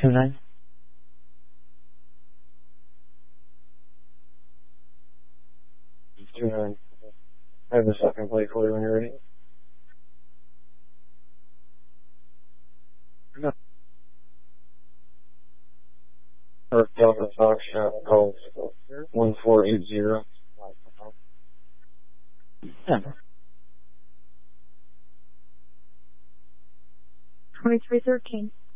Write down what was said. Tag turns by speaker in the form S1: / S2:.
S1: 29.
S2: I have the second plate for you when you're ready. Or Delta Foxtrot Golf 1480.
S3: 2313.